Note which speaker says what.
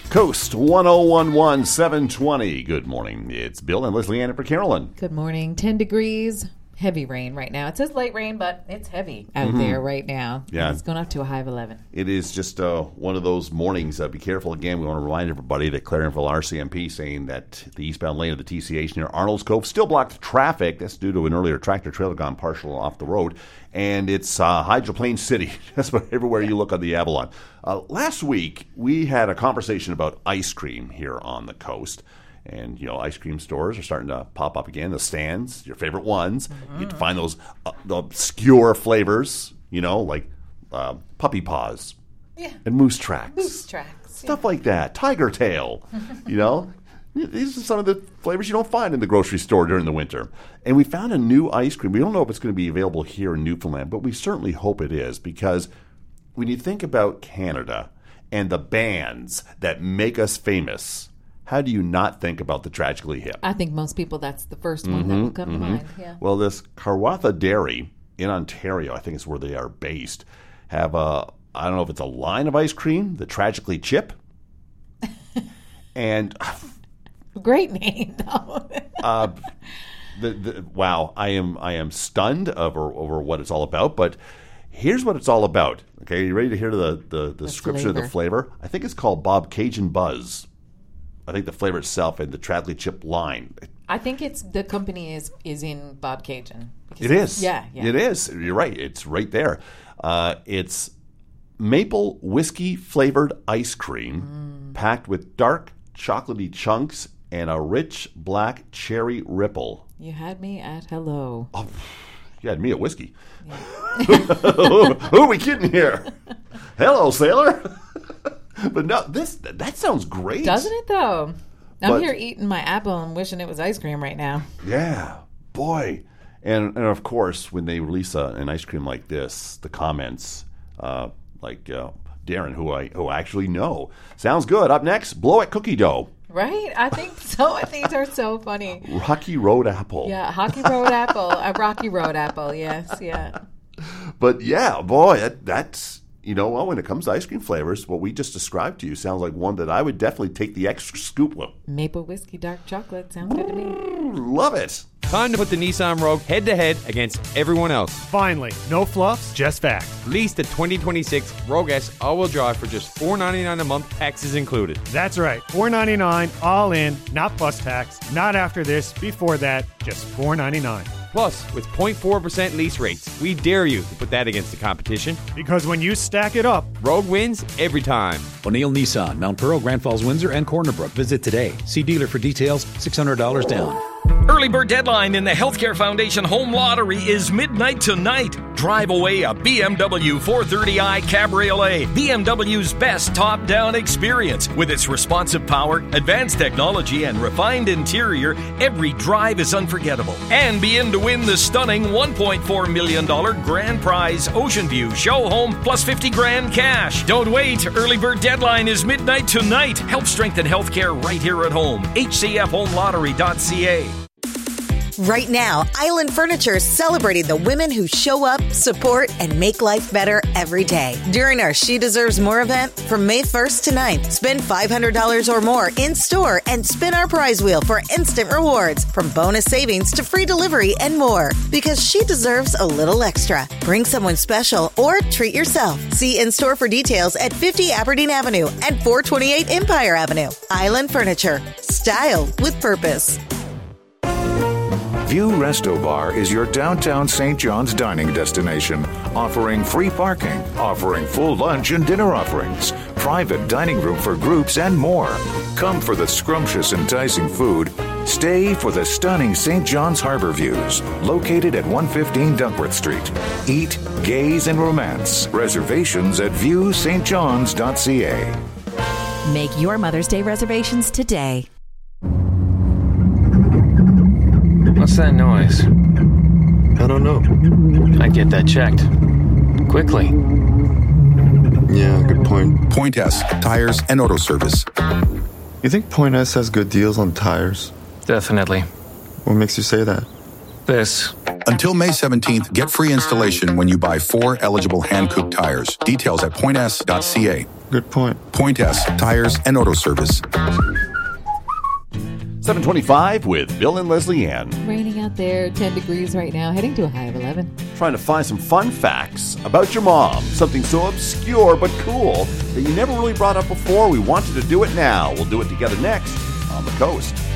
Speaker 1: Coast 1011 720. Good morning. It's Bill and Leslie Ann for Carolyn.
Speaker 2: Good morning. 10 degrees. Heavy rain right now. It says light rain, but it's heavy out there right now.
Speaker 1: Yeah.
Speaker 2: It's going up to a high of 11.
Speaker 1: It is just one of those mornings. Be careful again. We want to remind everybody that Clarenville RCMP saying that the eastbound lane of the TCH near Arnold's Cove still blocked traffic. That's due to an earlier tractor trailer gone partial off the road. And it's Hydroplane City. That's everywhere you look on the Avalon. Last week, we had a conversation about ice cream here on the coast. And, ice cream stores are starting to pop up again. The stands, your favorite ones. You get to find those the obscure flavors, like puppy paws and moose tracks. Stuff like that. Tiger tail, These are some of the flavors you don't find in the grocery store during the winter. And we found a new ice cream. We don't know if it's going to be available here in Newfoundland, but we certainly hope it is, because when you think about Canada and the bands that make us famous, how do you not think about the Tragically Hip?
Speaker 2: I think most people, that's the first one that will come to mind. Yeah.
Speaker 1: Well, this Kawartha Dairy in Ontario, I think is where they are based, have I don't know if it's a line of ice cream, the Tragically Chip. And
Speaker 2: great name, though.
Speaker 1: Wow, I am stunned over what it's all about, but here's what it's all about. Okay, you ready to hear the description of the flavor? I think it's called Bob Cajun Buzz. I think the flavor itself and the Tragically Chip line.
Speaker 2: I think the company is in Bob Cajun.
Speaker 1: It is.
Speaker 2: Yeah.
Speaker 1: It is. You're right. It's right there. It's maple whiskey flavored ice cream packed with dark chocolatey chunks and a rich black cherry ripple.
Speaker 2: You had me at hello.
Speaker 1: Oh, you had me at whiskey. Yeah. Who are we kidding here? Hello, sailor. But no, that sounds great.
Speaker 2: Doesn't it, though? I'm here eating my apple and wishing it was ice cream right now.
Speaker 1: Yeah, boy. And of course, when they release an ice cream like this, the comments, like Darren, who I actually know, sounds good. Up next, Blow It Cookie Dough.
Speaker 2: Right? I think so. These are so funny.
Speaker 1: Rocky Road Apple.
Speaker 2: Yeah, Rocky Road Apple. A Rocky Road Apple, yes, yeah.
Speaker 1: But yeah, boy, that's... when it comes to ice cream flavors, what we just described to you sounds like one that I would definitely take the extra scoop with.
Speaker 2: Maple whiskey, dark chocolate. Sounds good to me.
Speaker 1: Love it.
Speaker 3: Time to put the Nissan Rogue head-to-head against everyone else.
Speaker 4: Finally, no fluffs, just facts.
Speaker 3: Lease the 2026 Rogue S all-wheel drive for just $499 a month, taxes included.
Speaker 4: That's right, $499 all in, not plus tax, not after this, before that, just $499.
Speaker 3: Plus, with 0.4% lease rates, we dare you to put that against the competition.
Speaker 4: Because when you stack it up,
Speaker 3: Rogue wins every time.
Speaker 5: O'Neill Nissan, Mount Pearl, Grand Falls, Windsor, and Corner Brook. Visit today. See dealer for details, $600 down.
Speaker 6: Early bird deadline in the Healthcare Foundation Home Lottery is midnight tonight. Drive away a BMW 430i Cabriolet, BMW's best top-down experience. With its responsive power, advanced technology, and refined interior, every drive is unforgettable. And be in to win the stunning $1.4 million grand prize Ocean View show home plus $50,000 cash. Don't wait. Early bird deadline is midnight tonight. Help strengthen healthcare right here at home. HCFHomeLottery.ca.
Speaker 7: Right now, Island Furniture is celebrating the women who show up, support, and make life better every day. During our She Deserves More event, from May 1st to 9th, spend $500 or more in-store and spin our prize wheel for instant rewards, from bonus savings to free delivery and more. Because she deserves a little extra. Bring someone special or treat yourself. See in-store for details at 50 Aberdeen Avenue and 428 Empire Avenue. Island Furniture. Style with purpose.
Speaker 8: View Resto Bar is your downtown St. John's dining destination, offering free parking, offering full lunch and dinner offerings, private dining room for groups, and more. Come for the scrumptious, enticing food. Stay for the stunning St. John's Harbor views, located at 115 Duckworth Street. Eat, gaze, and romance. Reservations at viewstjohns.ca.
Speaker 9: Make your Mother's Day reservations today.
Speaker 10: What's that noise?
Speaker 11: I don't know.
Speaker 10: I'd get that checked. Quickly.
Speaker 11: Yeah, good point.
Speaker 12: Point S, tires and auto service.
Speaker 11: You think Point S has good deals on tires?
Speaker 10: Definitely.
Speaker 11: What makes you say that?
Speaker 10: This.
Speaker 12: Until May 17th, get free installation when you buy 4 eligible hand-cooked tires. Details at points.ca.
Speaker 11: Good point.
Speaker 12: Point S Tires and Auto Service.
Speaker 1: 725 with Bill and Leslie Ann.
Speaker 2: Raining out there, 10 degrees right now, heading to a high of 11.
Speaker 1: Trying to find some fun facts about your mom. Something so obscure but cool that you never really brought up before. We want you to do it now. We'll do it together next on The Coast.